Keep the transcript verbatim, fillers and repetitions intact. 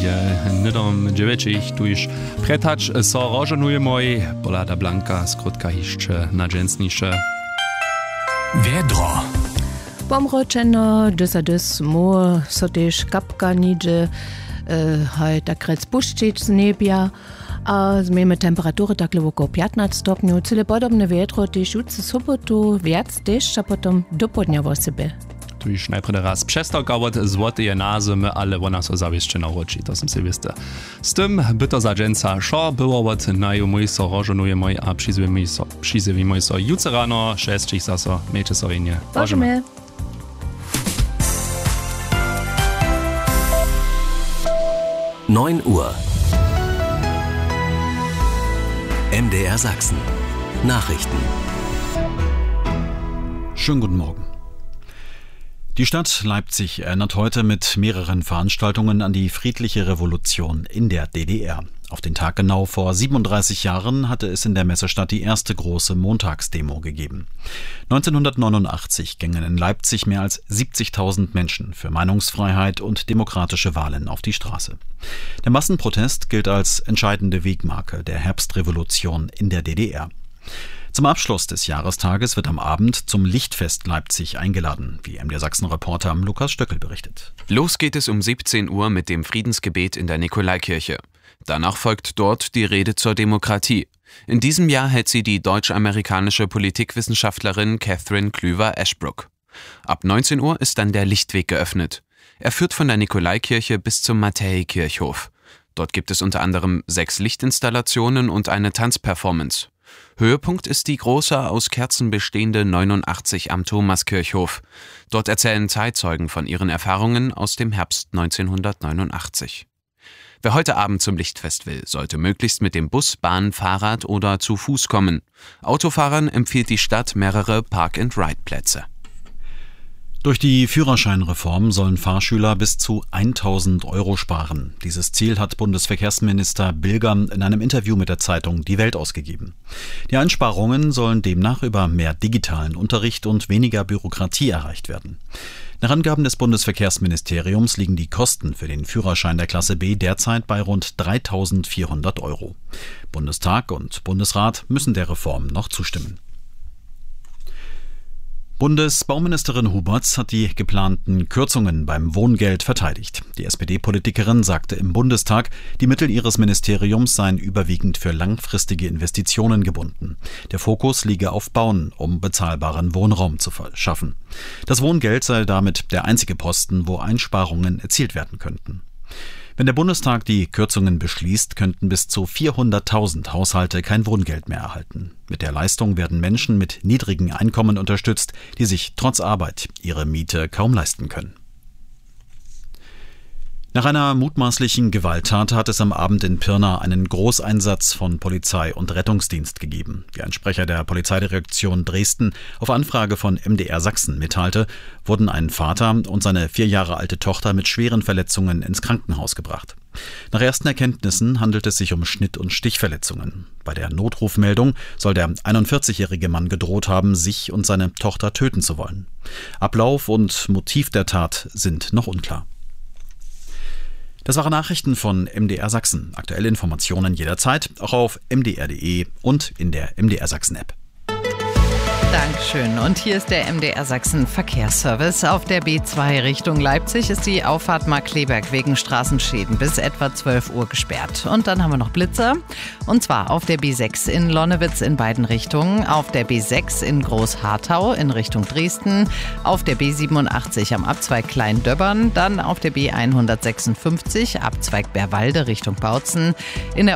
Nidom Djevečich tuż pretać so rożonuje moj, Bolada Blanka, skrótka jeszcze nadrzęsniejsze. Wiedro. Pomročeno, da se des mo so tež kapka niđe, haj takrec puščić z nebja, a zmiemy temperatury takle około piętnaście stopniów, cyle podobne wietro tež jutce sobotu, wiac tež, a potom do podnia wo sebe. Tu już najpierw raz przestałkałot złoty je nazymy, ale ona so zawieszcze na oczy, to som si wiste. Z tym by to za dżęca szo było od najumój so rożonuje moj, a przyzywi moj so jutce rano, szestich zaso, miejcie so innie. Bożemy. neun Uhr. M D R Sachsen. Nachrichten. Schönen guten Morgen. Die Stadt Leipzig erinnert heute mit mehreren Veranstaltungen an die friedliche Revolution in der D D R. Auf den Tag genau vor siebenunddreißig Jahren hatte es in der Messestadt die erste große Montagsdemo gegeben. neunzehnhundertneunundachtzig gingen in Leipzig mehr als siebzigtausend Menschen für Meinungsfreiheit und demokratische Wahlen auf die Straße. Der Massenprotest gilt als entscheidende Wegmarke der Herbstrevolution in der D D R. Zum Abschluss des Jahrestages wird am Abend zum Lichtfest Leipzig eingeladen, wie M D R Sachsen-Reporter Lukas Stöckel berichtet. Los geht es um siebzehn Uhr mit dem Friedensgebet in der Nikolaikirche. Danach folgt dort die Rede zur Demokratie. In diesem Jahr hält sie die deutsch-amerikanische Politikwissenschaftlerin Catherine Klüver-Ashbrook. Ab neunzehn Uhr ist dann der Lichtweg geöffnet. Er führt von der Nikolaikirche bis zum Matthäi-Kirchhof. Dort gibt es unter anderem sechs Lichtinstallationen und eine Tanzperformance. Höhepunkt ist die große, aus Kerzen bestehende neunundachtzig am Thomaskirchhof. Dort erzählen Zeitzeugen von ihren Erfahrungen aus dem Herbst neunzehnhundertneunundachtzig. Wer heute Abend zum Lichtfest will, sollte möglichst mit dem Bus, Bahn, Fahrrad oder zu Fuß kommen. Autofahrern empfiehlt die Stadt mehrere Park-and-Ride-Plätze. Durch die Führerscheinreform sollen Fahrschüler bis zu tausend Euro sparen. Dieses Ziel hat Bundesverkehrsminister Bilger in einem Interview mit der Zeitung Die Welt ausgegeben. Die Einsparungen sollen demnach über mehr digitalen Unterricht und weniger Bürokratie erreicht werden. Nach Angaben des Bundesverkehrsministeriums liegen die Kosten für den Führerschein der Klasse B derzeit bei rund dreitausendvierhundert Euro. Bundestag und Bundesrat müssen der Reform noch zustimmen. Bundesbauministerin Huberts hat die geplanten Kürzungen beim Wohngeld verteidigt. Die S P D-Politikerin sagte im Bundestag, die Mittel ihres Ministeriums seien überwiegend für langfristige Investitionen gebunden. Der Fokus liege auf Bauen, um bezahlbaren Wohnraum zu schaffen. Das Wohngeld sei damit der einzige Posten, wo Einsparungen erzielt werden könnten. Wenn der Bundestag die Kürzungen beschließt, könnten bis zu vierhunderttausend Haushalte kein Wohngeld mehr erhalten. Mit der Leistung werden Menschen mit niedrigen Einkommen unterstützt, die sich trotz Arbeit ihre Miete kaum leisten können. Nach einer mutmaßlichen Gewalttat hat es am Abend in Pirna einen Großeinsatz von Polizei und Rettungsdienst gegeben. Wie ein Sprecher der Polizeidirektion Dresden auf Anfrage von M D R Sachsen mitteilte, wurden ein Vater und seine vier Jahre alte Tochter mit schweren Verletzungen ins Krankenhaus gebracht. Nach ersten Erkenntnissen handelt es sich um Schnitt- und Stichverletzungen. Bei der Notrufmeldung soll der einundvierzigjährige Mann gedroht haben, sich und seine Tochter töten zu wollen. Ablauf und Motiv der Tat sind noch unklar. Das waren Nachrichten von M D R Sachsen. Aktuelle Informationen jederzeit, auch auf m d r punkt d e und in der M D R Sachsen App. Dankeschön. Und hier ist der M D R Sachsen Verkehrsservice. Auf der B zwei Richtung Leipzig ist die Auffahrt Markkleeberg wegen Straßenschäden bis etwa zwölf Uhr gesperrt. Und dann haben wir noch Blitzer. Und zwar auf der B sechs in Lonnewitz in beiden Richtungen, auf der B sechs in Großharthau in Richtung Dresden, auf der B siebenundachtzig am Abzweig Klein-Döbbern, dann auf der B hundertsechsundfünfzig Abzweig Bärwalde Richtung Bautzen, in der